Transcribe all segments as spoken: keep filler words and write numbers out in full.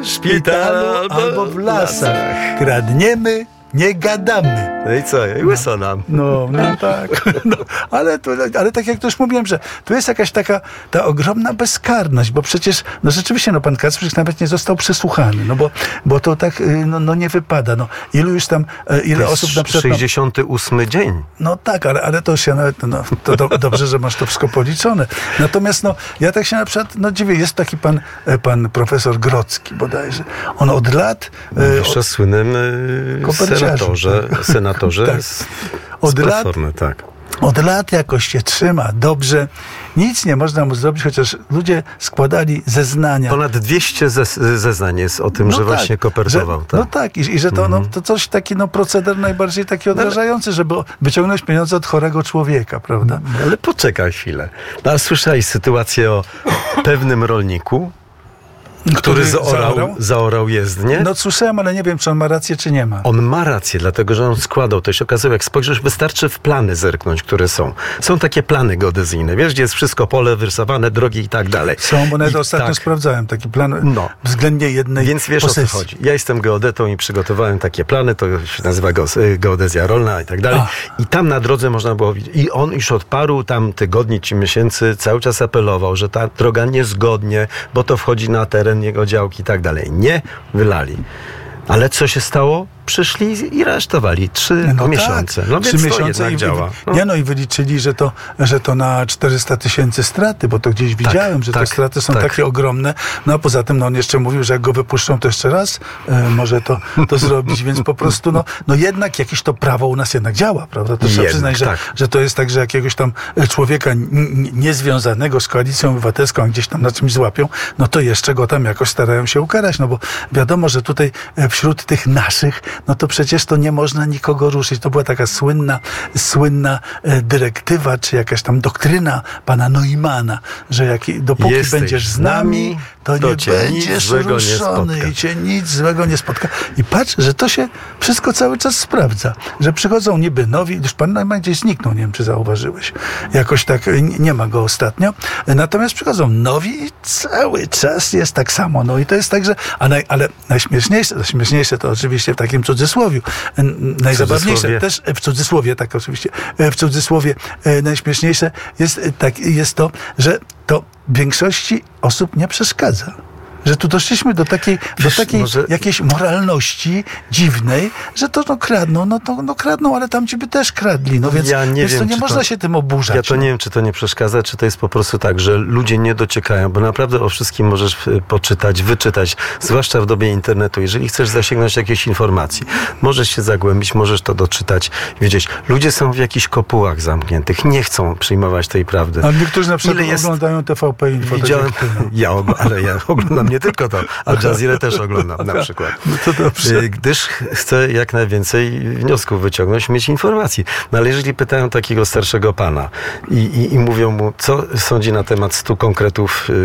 szpitalu albo w lasach. Kradniemy, nie gadamy. No i co? I łyso nam. No, no tak. No, ale, to, ale tak jak to już mówiłem, że tu jest jakaś taka ta ogromna bezkarność, bo przecież, no rzeczywiście, no pan Kacprzyk nawet nie został przesłuchany, no bo, bo to tak, no, no nie wypada. No, ilu już tam, ile to osób na przykład... sześćdziesiąty ósmy dzień. No tak, ale, ale to się nawet, no, to do, dobrze, że masz to wszystko policzone. Natomiast, no, ja tak się na przykład, no dziwię, jest taki pan, pan profesor Grodzki bodajże. On od lat... Mówisz o słynnym senatorze, senatorze tak. z, od z Platformy, lat, tak. Od lat jakoś się trzyma dobrze. Nic nie można mu zrobić, chociaż ludzie składali zeznania. Ponad dwieście ze- zeznań jest o tym, no że tak, właśnie kopertował. Że, tak. No tak, i, i że to, mhm. no, to coś taki no, proceder najbardziej taki odrażający, żeby wyciągnąć pieniądze od chorego człowieka, prawda? Ale poczekaj chwilę. No, ale słyszałeś sytuację o pewnym rolniku, który, który zaorał, zaorał? zaorał jezdnię? No słyszałem, ale nie wiem, czy on ma rację, czy nie ma. On ma rację, dlatego że on składał. To się okazało, jak spojrzysz, wystarczy w plany zerknąć, które są. Są takie plany geodezyjne. Wiesz, gdzie jest wszystko pole wyrysowane, drogi i tak dalej. Są, bo nawet I ostatnio tak. sprawdzałem taki plan no. względnie jednej Więc wiesz, posesji. o co chodzi. Ja jestem geodetą i przygotowałem takie plany, to się nazywa geodezja rolna i tak dalej. I tam na drodze można było widzieć. I on już od paru tam tygodni czy miesięcy cały czas apelował, że ta droga niezgodnie, bo to wchodzi na teren jego działki i tak dalej. Nie wylali. Ale co się stało? Przyszli i aresztowali. Trzy no miesiące. Tak. No Trzy więc miesiące to jednak i, działa. No. Nie no i wyliczyli, że to, że to na czterysta tysięcy straty, bo to gdzieś widziałem, tak, że tak, te straty są tak. takie ogromne. No a poza tym no, on jeszcze mówił, że jak go wypuszczą, to jeszcze raz e, może to, to zrobić, więc po prostu no, no jednak jakieś to prawo u nas jednak działa, prawda? To trzeba jednak, przyznać, że, tak. że to jest tak, że jakiegoś tam człowieka n- n- niezwiązanego z Koalicją Obywatelską, a gdzieś tam na czymś złapią, no to jeszcze go tam jakoś starają się ukarać, no bo wiadomo, że tutaj wśród tych naszych, no to przecież to nie można nikogo ruszyć. To była taka słynna, słynna e, dyrektywa, czy jakaś tam doktryna pana Neumana, że jak, dopóki Jesteś będziesz z nami, to, to nie będziesz ruszony i cię nic złego nie spotka. I patrz, że to się wszystko cały czas sprawdza. Że przychodzą niby nowi, już pan Neumann gdzieś zniknął, nie wiem, czy zauważyłeś. Jakoś tak, nie ma go ostatnio. Natomiast przychodzą nowi i cały czas jest tak samo. No i to jest tak, że, a naj, ale najśmieszniejsze, najśmieszniejsze to oczywiście w takim cudzysłowiu, najzabawniejsze też w cudzysłowie, tak oczywiście, w cudzysłowie najśmieszniejsze jest, tak, jest to, że to większości osób nie przeszkadza. Że tu doszliśmy do takiej, Wiesz, do takiej może... jakiejś moralności dziwnej, że to no kradną, no to no kradną, ale tam ci by też kradli. No więc, ja nie więc wiem, to nie można to, się tym oburzać. Ja to no. nie wiem, czy to nie przeszkadza, czy to jest po prostu tak, że ludzie nie dociekają, bo naprawdę o wszystkim możesz poczytać, wyczytać, zwłaszcza w dobie internetu. Jeżeli chcesz zasięgnąć jakiejś informacji, możesz się zagłębić, możesz to doczytać, wiedzieć. Ludzie są w jakichś kopułach zamkniętych, nie chcą przyjmować tej prawdy. A niektórzy na przykład jest... oglądają T V P Info. Widziałem, ja, ale ja oglądam nie tylko to, Al Jazeera też oglądam na przykład. No to dobrze. Gdyż chcę jak najwięcej wniosków wyciągnąć, mieć informacji. No ale jeżeli pytają takiego starszego pana i, i, i mówią mu, co sądzi na temat stu konkretów yy,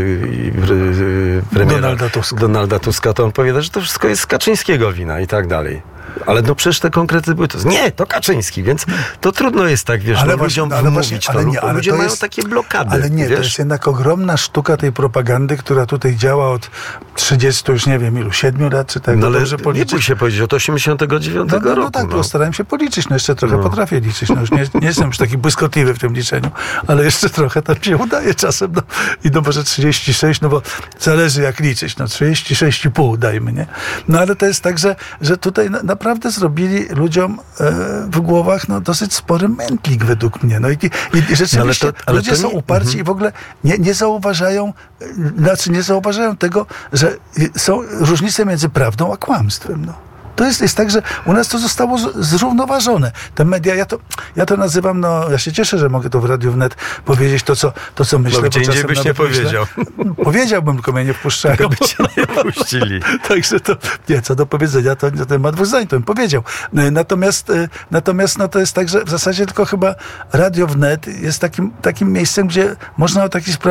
yy, premiera Donalda Tuska. Donalda Tuska, to on powiada, że to wszystko jest Kaczyńskiego wina i tak dalej. Ale no przecież te konkrety były to. Nie, to Kaczyński, więc to trudno jest tak, wiesz, ale no, ludziom ale wymówić właśnie, to. ale nie, ale ludzie to mają jest, takie blokady. Ale nie, wiesz? to jest jednak ogromna sztuka tej propagandy, która tutaj działa od trzydziestu, już nie wiem ilu, siedmiu lat, czy tak, no, ale dobrze policzyć. Nie bój się powiedzieć, od osiemdziesiątego dziewiątego no, no, roku. No tak, no. postarałem się policzyć, no jeszcze trochę no. potrafię liczyć, no już nie, nie jestem już taki błyskotliwy w tym liczeniu, ale jeszcze trochę tam się udaje czasem, no i no może trzydzieści sześć, no bo zależy jak liczyć, no trzydzieści sześć i pół dajmy, nie? No ale to jest tak, że, że tutaj na, naprawdę zrobili ludziom e, w głowach no dosyć spory mętlik według mnie, no i, i, i rzeczywiście no, ale to, ale ludzie to nie... są uparci mhm. i w ogóle nie, nie zauważają, znaczy nie zauważają tego, że są różnice między prawdą a kłamstwem, no. To jest, jest tak, że u nas to zostało z, zrównoważone. Te media, ja to, ja to nazywam, no ja się cieszę, że mogę to w Radiu Wnet powiedzieć to, co, to, co myślę. No gdzie indziej byś nie powiedział. Powiedziałbym, tylko mnie nie wpuszczają. Tylko by cię nie puścili. Także to, nie, co do powiedzenia, to, to ma dwóch zdań, to bym powiedział. Natomiast, natomiast no to jest tak, że w zasadzie tylko chyba Radio Wnet jest takim, takim miejscem, gdzie można o takich sprawach